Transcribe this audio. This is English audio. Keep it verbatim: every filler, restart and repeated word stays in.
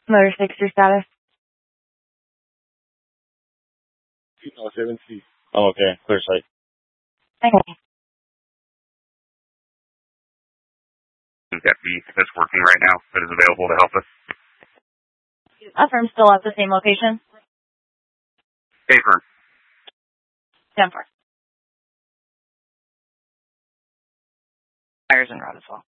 Motor fixer status. Oh, seven C. Oh, okay. Clear sight. Okay. Deputy that's working right now that is available to help us. Affirm still at the same location. Affirm. ten four. Tires and rod as well.